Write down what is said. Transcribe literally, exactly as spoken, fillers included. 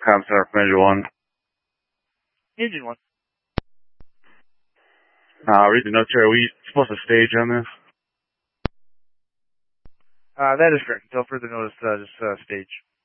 Com Center from Engine one. Engine one. Uh, read the notes here. Are we supposed to stage on this? Uh, that is correct. Until further notice, uh, just uh, stage.